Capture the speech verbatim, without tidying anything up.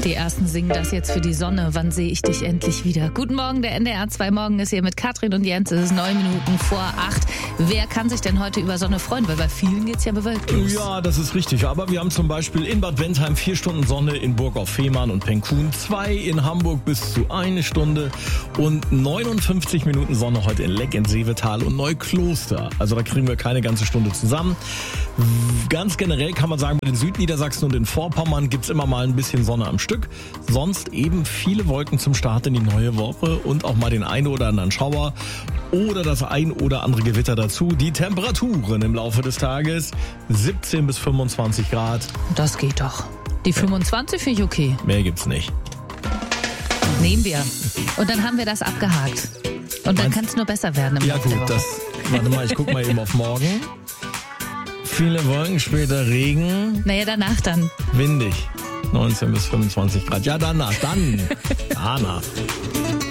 Die ersten singen das jetzt für die Sonne. Wann sehe ich dich endlich wieder? Guten Morgen, der N D R zwei Morgen ist hier mit Katrin und Jens. Es ist neun Minuten vor acht. Wer kann sich denn heute über Sonne freuen? Weil bei vielen geht's ja bewölkt los. Ja, das ist richtig. Aber wir haben zum Beispiel in Bad Bentheim vier Stunden Sonne, in Burg auf Fehmarn und Penkun zwei, in Hamburg bis zu eine Stunde und neunundfünfzig Minuten Sonne heute in Leck, in Seevetal und Neukloster. Also da kriegen wir keine ganze Stunde zusammen. Ganz generell kann man sagen, bei den Südniedersachsen und in Vorpommern gibt's immer mal ein bisschen Sonne am Stück. Sonst eben viele Wolken zum Start in die neue Woche und auch mal den einen oder anderen Schauer oder das ein oder andere Gewitter dazu. Die Temperaturen im Laufe des Tages siebzehn bis fünfundzwanzig Grad. Das geht doch. Die fünfundzwanzig finde ich okay. Mehr gibt's nicht. Nehmen wir. Und dann haben wir das abgehakt. Und dann kann es nur besser werden im Ja Laufe der gut, Woche. das, warte mal, ich guck mal eben auf morgen. Viele Wolken, später Regen, Naja, danach dann. windig. neunzehn bis fünfundzwanzig Grad. Ja, danach, dann. Danach.